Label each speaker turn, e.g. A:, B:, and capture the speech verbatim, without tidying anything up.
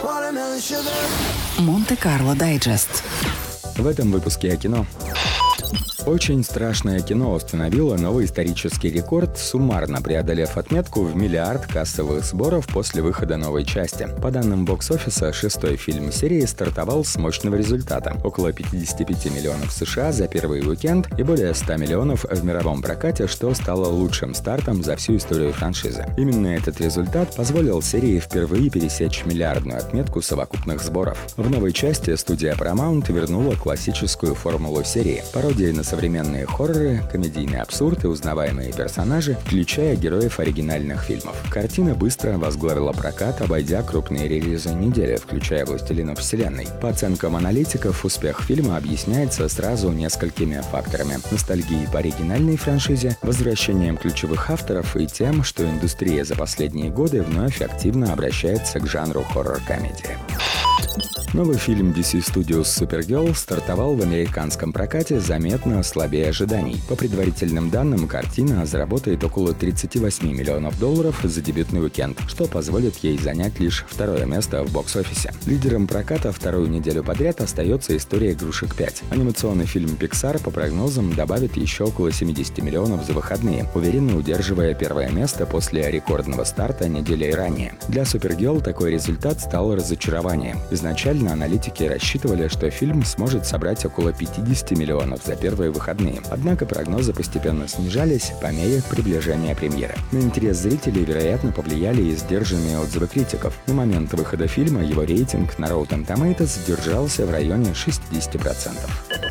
A: Монте-Карло Дайджест.
B: В этом выпуске о кино. «Очень страшное кино» установило новый исторический рекорд, суммарно преодолев отметку в миллиард кассовых сборов после выхода новой части. По данным бокс-офиса, шестой фильм серии стартовал с мощного результата – около пятьдесят пять миллионов США за первый уикенд и более ста миллионов в мировом прокате, что стало лучшим стартом за всю историю франшизы. Именно этот результат позволил серии впервые пересечь миллиардную отметку совокупных сборов. В новой части студия Paramount вернула классическую формулу серии – пародии на современные хорроры, комедийный абсурд и узнаваемые персонажи, включая героев оригинальных фильмов. Картина быстро возглавила прокат, обойдя крупные релизы недели, включая «Властелинов вселенной». По оценкам аналитиков, успех фильма объясняется сразу несколькими факторами: ностальгией по оригинальной франшизе, возвращением ключевых авторов и тем, что индустрия за последние годы вновь активно обращается к жанру хоррор-комедии. Новый фильм ди си Studios Supergirl стартовал в американском прокате заметно слабее ожиданий. По предварительным данным, картина заработает около тридцать восемь миллионов долларов за дебютный уикенд, что позволит ей занять лишь второе место в бокс-офисе. Лидером проката вторую неделю подряд остается «История игрушек пять». Анимационный фильм Pixar, по прогнозам, добавит еще около семьдесят миллионов за выходные, уверенно удерживая первое место после рекордного старта недели ранее. Для Supergirl такой результат стал разочарованием. Изначально аналитики рассчитывали, что фильм сможет собрать около пятьдесят миллионов за первые выходные. Однако прогнозы постепенно снижались по мере приближения премьеры. На интерес зрителей, вероятно, повлияли и сдержанные отзывы критиков. На момент выхода фильма его рейтинг на Rotten Tomatoes держался в районе шестьдесят процентов.